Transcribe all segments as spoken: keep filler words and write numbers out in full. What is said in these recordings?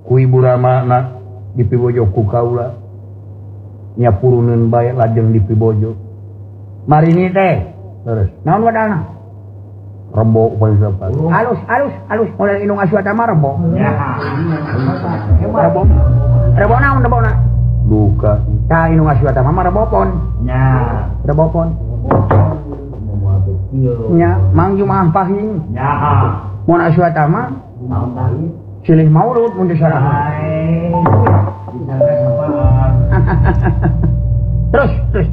ku ibu ramana di pibojo ku kaula nyapuruneun bae lajeng di pibojo marini teh terus naon wadana rebo poe sapat alus alus alus mulai indung aswata mah rebo ya rebo rebo naon rebona duka tah indung aswata mah rebopon nya rebopon nya mang jumaah pahing nya mun aswata mah silih maulud mun disarahan terus terus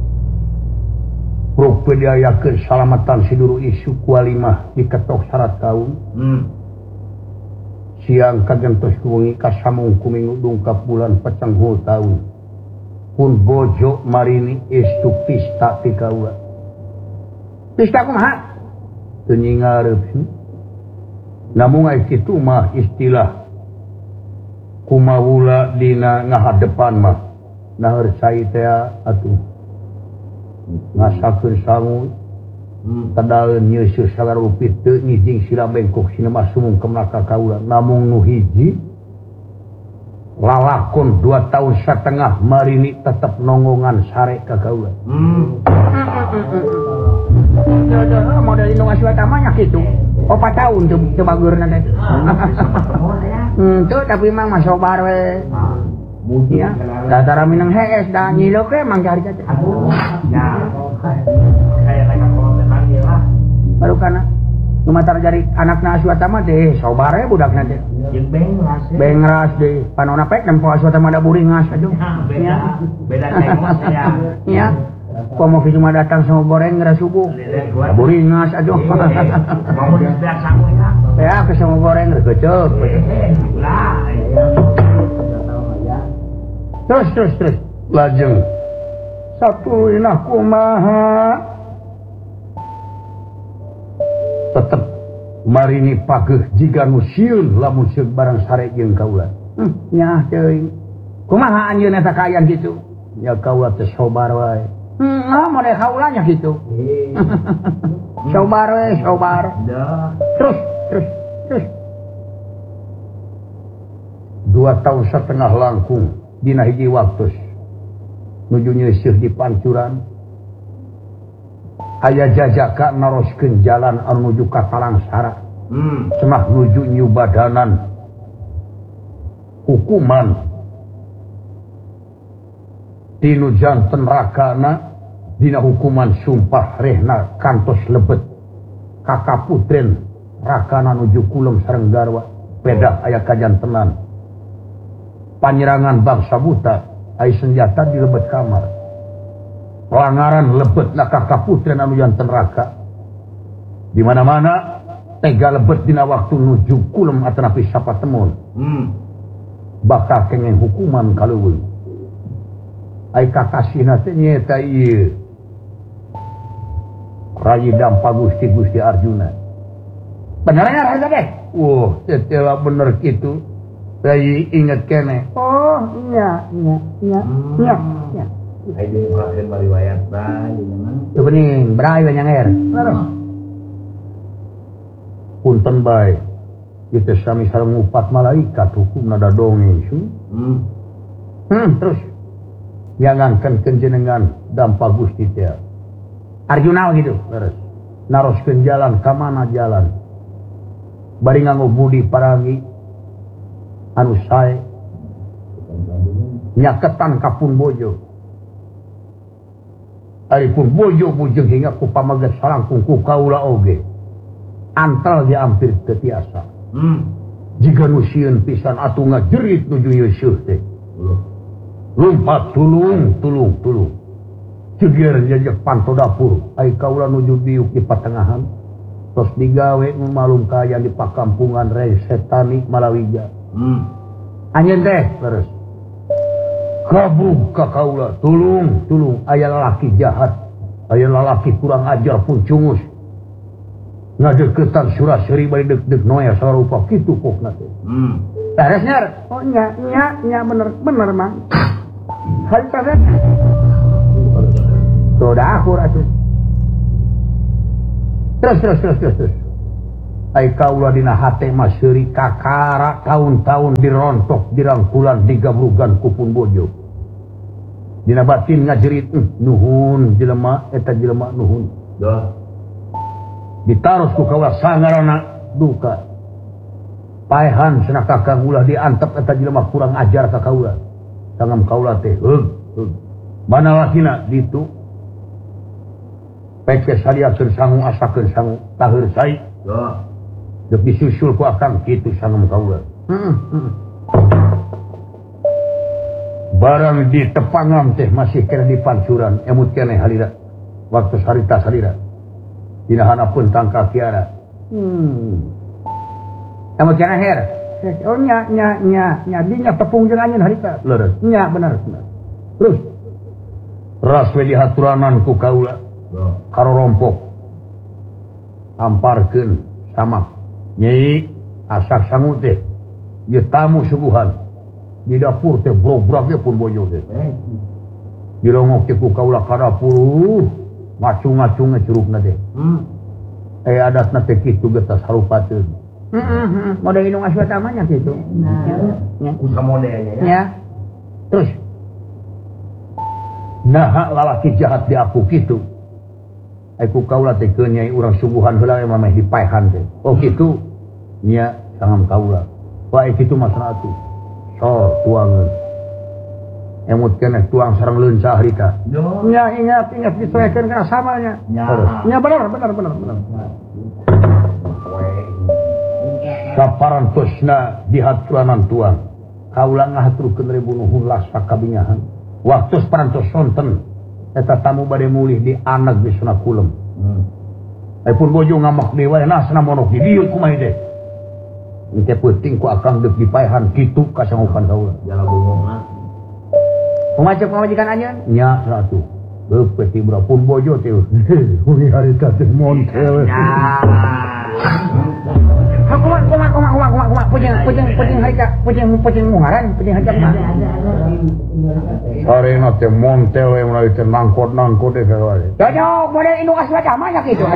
Rup diayakeun salamatan siduru isu kualimah diketok syarat kaum hmm. siang kagentos wengi kasamung kuminggu dungkap bulan pecenghul taun pun bojo marini istu pista ti kaula pista kumaha teu nyingareup namun ai kitu mah istilah kumawula dina ngahadepan mah naeur sai teh atuh ngasakeun sangu tadaeun nyeuseul sagarupit teu ngijing sila bengkok sina mah sumung kemaka kaula namung nu hiji lalakon dua tahun setengah marini tetep nonggongan sare ka kaula hmm heeh model indung aswata mah nya kitu opat tahun teu teu bageurna teh henteu tapi mang mah sobar we ya datara minang hees da nyilok we mangga harita teh ya kayak lagi konten dia lah baru kana nu matar jari anakna aswata mah teh sobar we budakna teh jeung bengras bengras deui panonna pek nempo aswata mah da buringas aja ya beda tengos ya ya komo ki cuma datang sama goreng geus subuh buringas aja mau disedak sangu ya ya ke sama goreng geus geuceuk lah terus terus terus lajeng satu inah kumaha tetep marini pageuh jiga nu sieun lamun sieun barang sare jeung kaula hmm, nya teuing kumaha anjeun eta kaayaan kitu nya kaula teh sobar wae hmm ah model kaula nya kitu sobar we sobar terus terus terus dua tahun setengah langkung dina hiji waktu nuju nyeuseuf di pancuran aya jajaka naroskeun jalan anu nuju ka Talangsara hmm. cenah nuju nyubadanan hukuman tinu janten rakana dina hukuman sumpah rehna kantos lebet kakaputren rakana nuju kulem sareng garwa pedah aya kajantenan panyerangan bangsa buta ai senjata di lebet kamar pelanggaran lebet nakah kaputren anu janten raka di mana-mana tega lebet dina waktu nuju kulem atanapi sapa temun hmm. bakal kengeng hukuman kaleuweung ai kakasihna teh nyaeta ieu Rayi Dampa Gusti Gusti Arjuna benernya rasa deh wah teh bener kitu Rayi inget kene. Oh, iya, iya, iya, iya, iya. Ayo ngelakuin riwayat bae, jangan. Teu bening, brai we nyanger. Punten bae. Kita sami sareng upat malaikat hukumna da dongeng su. Hmm. Hmm, terus nyangangkeun jenengan Dampa Gusti teh. Arjuna gitu, terus. Naroskeun jalan ka mana jalan. Bari nganggo budi parangi anu sae nyaketan kapun bojo ari pun bojo bujeng hingga ku pamaget salangkung ku kaula oge antal dia hampir teu tiasa hmm. jiga nu sieun pisan atuh ngajerit nuju Yesus teh lumpat tulung tulung tulung ceger jajak panto dapur ai kaula nuju diuk di patengahan tos digawe nu malum kaya di pakampungan rei setani Malawija hmm. anjeun teh terus kabug ka kaula tulung tulung aya lalaki jahat aya lalaki kurang ajar pun cungus ngadeukeutan suraseri bari deuk-deuk noya sarupa kitu pokna teh hmm. beres nya oh nya nya nya bener bener mah hari teh tuh dah akur atuh terus terus terus terus ai kaula dina hate maseri kakara tahun-tahun dirontok dirangkulan digabrugan ku pun bojo dina batin ngajerit nuhun jelema eta jelema nuhun dah ditaros ku kaula sangarana duka paehan cenah kakang ulah diantep eta jelema kurang ajar ka kaula sangam kaula teh heug heug mana lakina ditu peke sadiakeun sangu asakeun sangu taheur sai dah dek disusul ku akang kitu sangem kaula heeh heeh barang di tepangam teh masih kena di pancuran emut keneh halira waktu sarita salira dina hanapeun tangka kiara hmm emut keneh her oh nya nya nya nya dinya tepung jeung anjeun harita leres nya bener bener terus ras we dihaturanan ku kaula karo rompok amparkeun samak Nyai asak sangu teh ieu tamu suguhan di dapur teh brog-brognya pun bojo teh dirongok teh ku kaula ka dapur ngacung-ngacung curugna teh hmm. eh adatna teh kitu geus harupateun heeh heeh model indung aswata mah nya kitu nah nya usaha modelnya ya terus nah lalaki jahat di aku kitu aku kaula teh keun nyai urang suguhan heula mah dipaehan teh oh kitu nya sangam kaula wae kitu masana atuh sor tuangeun emut keneh tuang sareng leunca harita nya ingat ingat disoekeun kana samanya nya bener bener bener bener saparantosna dihaturanan tuang kaula ngahaturkeun ribu nuhun lasa kabingahan waktu parantos sonten eta tamu bade mulih di anak di Suna Kulem hmm. ai pun bojo ngamak dewa nasna monok di dieu kumaha teh engke peuting ku akang deuk dipaehan kitu kasangupan kaula jala bongong mah kumaha ceuk pamajikan anjeun nya ratu deuk peti bura pun bojo teh uni harita teh montel kumaha kumaha kumaha kumaha kumaha pucing pucing pucing harita pucing pucing mungaran pucing hajak mah sarena teh montel we meulawi teh nangkot-nangkot teh kae jojo model indung aswata mah nya kitu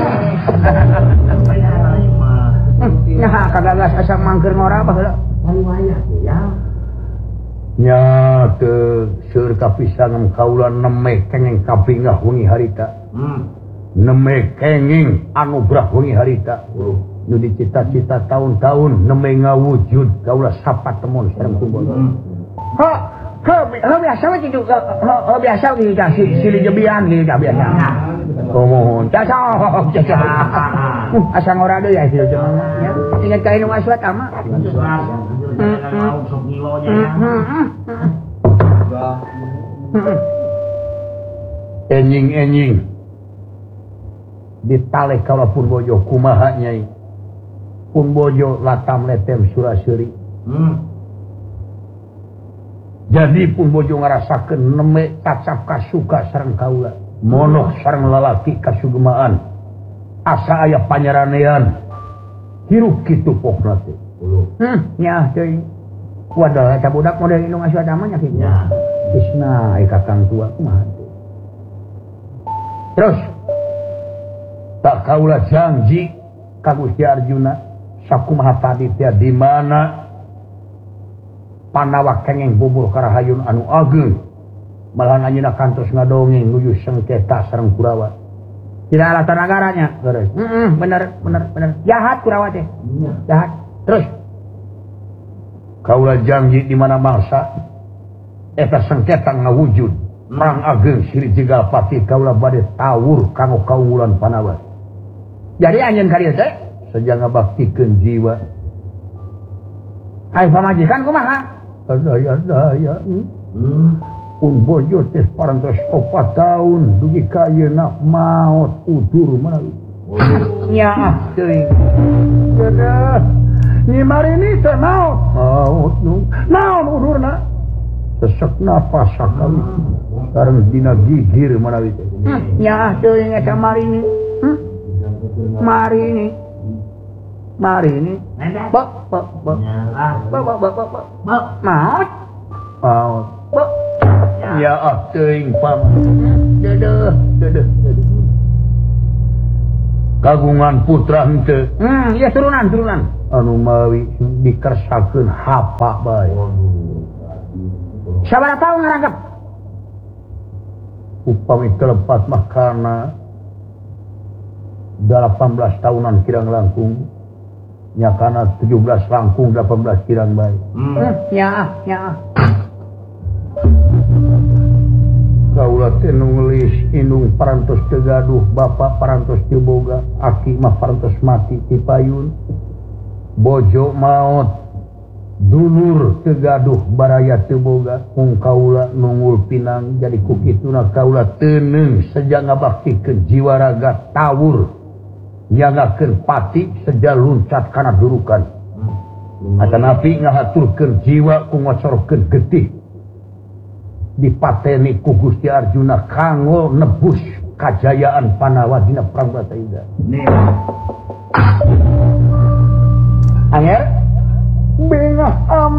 nah kagagas asa mangkeur ngora baheula ya nya teu seur kapisang kaula nemeh kenging kapingah wengi harita hmm. nemeh kenging anugrah wengi harita nu dicita-cita tahun-tahun nemeh ngawujud kaula sapat temon sareng tumbal ha ha biasa we kitu ha biasa di silih jebian di biasa oh cocok cocok asa ngora deui ya sieu nya ingat ka indung aswata mah sok ngilonya enjing-enjing ditaleh kaula pun bojo kumaha nyai pun bojo latam letem suraseuri hmm. jadi pun bojo ngarasakeun neme tacap kasuka sareng kaula monok sareng lalaki kasugemaan asa aya panyaranean hirup kitu pokna teh hmm nya teuing wadal eta budak model indung aswata mah nya kitu bisna ai kakang tua kumaha teh terus tak kaula janji ka Gusti Arjuna sakumaha tadi teh di mana panawa kenging bubur karahayun anu ageung malahan anjeunna kantos ngadongeng nuju sengketa sareng Kurawa tidak alatan negaranya geus heeh bener bener bener jahat Kurawa teh jahat terus kaula janji di mana mangsa eta sengketa ngawujud perang ageung siri jegal pati kaula bade tawur kanggo kaunggulan panawa jadi anjeun kadieu teh saja ngabaktikeun jiwa ai pamajikan kumaha daya-daya hmm. pun bojo teh parantos opat tahun dugi ka ayeuna maot udur menawi nya teuing dadah ni marini teh maot maot nu naon udurna sesek napas sakali sareng dina gigir menawi teh nya teuing eta marini marini marini bok bok bok bok bok bok bok bok maot maot bok ya ah teuing pam dedeuh dedeuh dedeuh kagungan putra henteu hmm ya turunan turunan anu mawi dikersakeun hapa bae sabaraha taun ngarangkep upami telepat mah karena delapan belas tahunan kirang langkung nya kana tujuh belas langkung delapan belas kirang bae hmm. ya ya kaula teh nulis indung parantos teu gaduh bapa parantos teu boga aki mah parantos mati ti payun bojo maot dulur teu gaduh baraya teu boga mung kaula nungul pinang jadi ku kituna kaula teuneng saja ngabaktikeun jiwa raga tawur nyagakeun pati saja luncat kana durukan atanapi ngahaturkeun jiwa ku ngocorkeun getih dipateni ku Gusti Arjuna kanggo nebus kajayaan Panawa dina Perang Bratayuda. Anger bengah am